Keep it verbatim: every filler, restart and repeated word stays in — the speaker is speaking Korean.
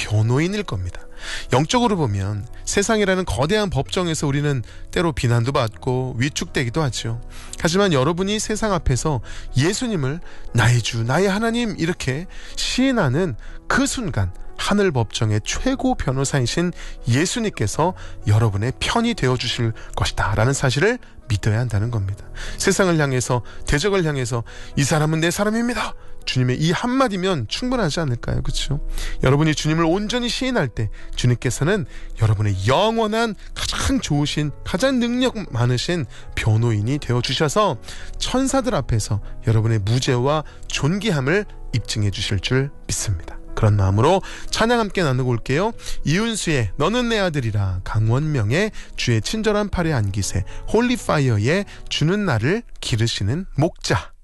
변호인일 겁니다. 영적으로 보면 세상이라는 거대한 법정에서 우리는 때로 비난도 받고 위축되기도 하죠. 하지만 여러분이 세상 앞에서 예수님을 나의 주, 나의 하나님 이렇게 시인하는 그 순간 하늘 법정의 최고 변호사이신 예수님께서 여러분의 편이 되어주실 것이다 라는 사실을 믿어야 한다는 겁니다. 세상을 향해서, 대적을 향해서 이 사람은 내 사람입니다, 주님의 이 한마디면 충분하지 않을까요? 그렇죠? 여러분이 주님을 온전히 시인할 때 주님께서는 여러분의 영원한 가장 좋으신, 가장 능력 많으신 변호인이 되어주셔서 천사들 앞에서 여러분의 무죄와 존귀함을 입증해 주실 줄 믿습니다. 그런 마음으로 찬양 함께 나누고 올게요. 이윤수의 너는 내 아들이라, 강원명의 주의 친절한 팔에 안기세, 홀리파이어의 주는 나를 기르시는 목자.